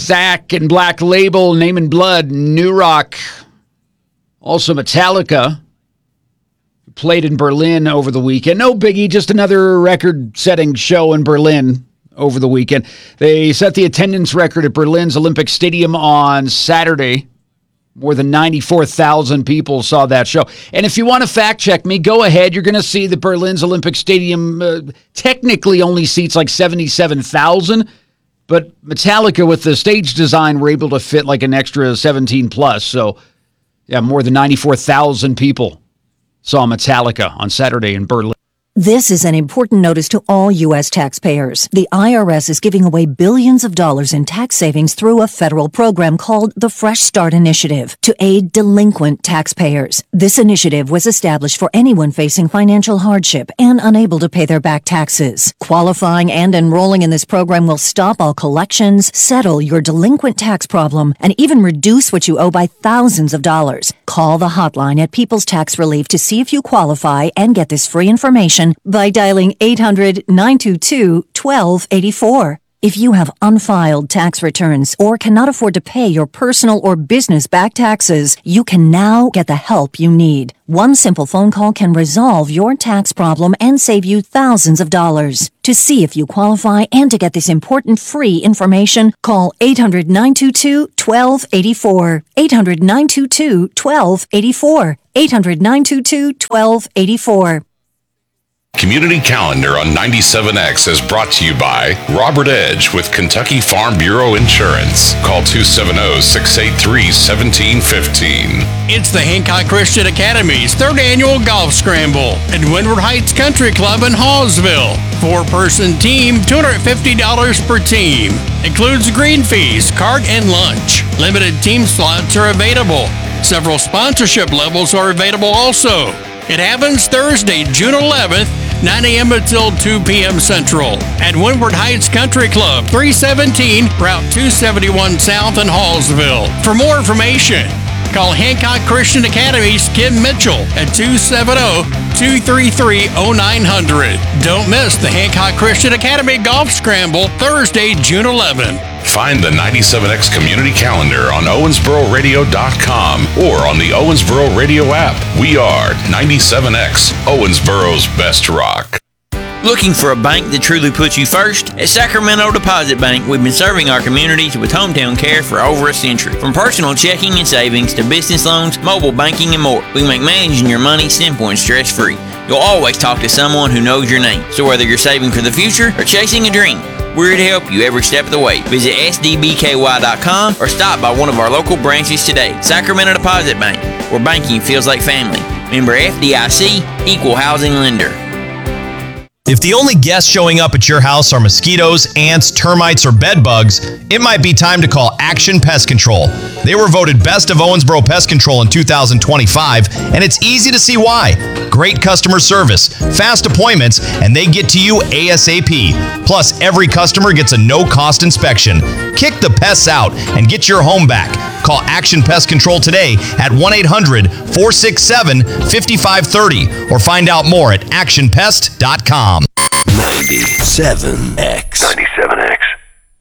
Stack and Black Label, Name and Blood, New Rock. Also Metallica played in Berlin over the weekend. No biggie, just another record-setting show in Berlin over the weekend. They set the attendance record at Berlin's Olympic Stadium on Saturday. More than 94,000 people saw that show. And if you want to fact check me, go ahead. You're going to see that Berlin's Olympic Stadium technically only seats like 77,000. But Metallica, with the stage design, were able to fit like an extra 17 plus. So, yeah, more than 94,000 people saw Metallica on Saturday in Berlin. This is an important notice to all U.S. taxpayers. The IRS is giving away billions of dollars in tax savings through a federal program called the Fresh Start Initiative to aid delinquent taxpayers. This initiative was established for anyone facing financial hardship and unable to pay their back taxes. Qualifying and enrolling in this program will stop all collections, settle your delinquent tax problem, and even reduce what you owe by thousands of dollars. Call the hotline at People's Tax Relief to see if you qualify and get this free information by dialing 800-922-1284. If you have unfiled tax returns or cannot afford to pay your personal or business back taxes, you can now get the help you need. One simple phone call can resolve your tax problem and save you thousands of dollars. To see if you qualify and to get this important free information, call 800-922-1284. 800-922-1284. 800-922-1284. Community Calendar on 97X is brought to you by Robert Edge with Kentucky Farm Bureau Insurance. Call 270-683-1715. It's the Hancock Christian Academy's third annual golf scramble at Windward Heights Country Club in Hallsville. Four-person team, $250 per team. Includes green fees, cart, and lunch. Limited team slots are available. Several sponsorship levels are available also. It happens Thursday, June 11th, 9 a.m. until 2 p.m. Central at Windward Heights Country Club, 317 Route 271 South in Hallsville. For more information, call Hancock Christian Academy's Kim Mitchell at 270-233-0900. Don't miss the Hancock Christian Academy Golf Scramble, Thursday, June 11th. Find the 97X Community Calendar on OwensboroRadio.com or on the Owensboro Radio app. We are 97X, Owensboro's best rock. Looking for a bank that truly puts you first? At Sacramento Deposit Bank, we've been serving our communities with hometown care for over a century. From personal checking and savings to business loans, mobile banking, and more, we make managing your money simple and stress-free. You'll always talk to someone who knows your name. So whether you're saving for the future or chasing a dream, we're here to help you every step of the way. Visit sdbky.com or stop by one of our local branches today. Sacramento Deposit Bank, where banking feels like family. Member FDIC, Equal Housing Lender. If the only guests showing up at your house are mosquitoes, ants, termites, or bed bugs, it might be time to call Action Pest Control. They were voted Best of Owensboro Pest Control in 2025, and it's easy to see why. Great customer service, fast appointments, and they get to you ASAP. Plus, every customer gets a no-cost inspection. Kick the pests out and get your home back. Call Action Pest Control today at 1-800-467-5530 or find out more at actionpest.com. 97X. 97X.